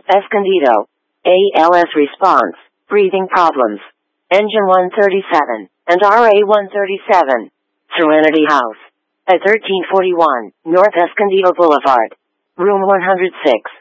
Escondido. ALS response, breathing problems. Engine 137, and RA 137. Serenity House. At 1341, North Escondido Boulevard. Room 106.